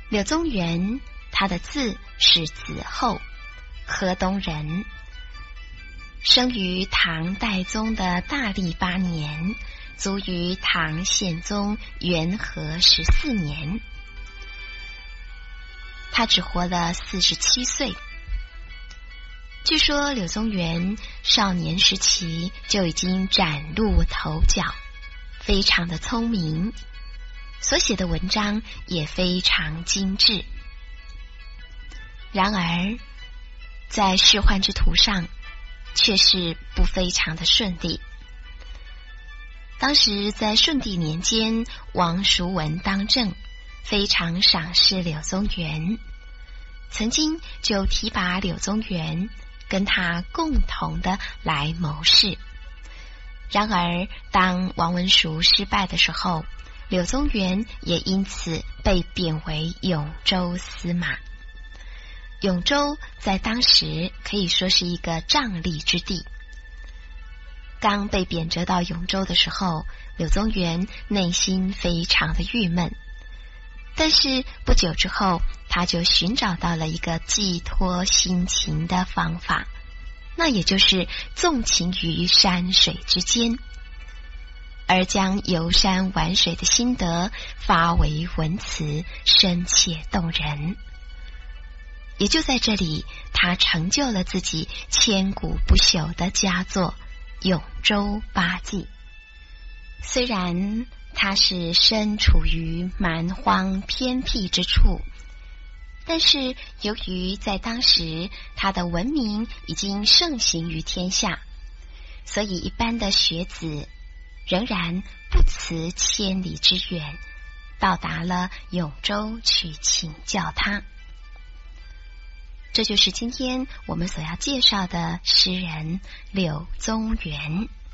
柳宗元，他的字是子厚，河东人，生于唐代宗的大历8年，卒于唐宪宗元和14年。他只活了47岁。据说柳宗元少年时期就已经崭露头角，非常的聪明，所写的文章也非常精致。然而在仕宦之途上却是不非常的顺利。当时在顺帝年间，王叔文当政，非常赏识柳宗元，曾经就提拔柳宗元跟他共同的来谋事。然而当王文叔失败的时候，柳宗元也因此被贬为永州司马。永州在当时可以说是一个瘴疠之地。刚被贬谪到永州的时候，柳宗元内心非常的郁闷，但是不久之后，他就寻找到了一个寄托心情的方法，那也就是纵情于山水之间，而将游山玩水的心得发为文词，深切动人。也就在这里，他成就了自己千古不朽的佳作《永州八记》。虽然他是身处于蛮荒偏僻之处，但是由于在当时他的文明已经盛行于天下，所以一般的学子仍然不辞千里之远，到达了永州去请教他。这就是今天我们所要介绍的诗人柳宗元。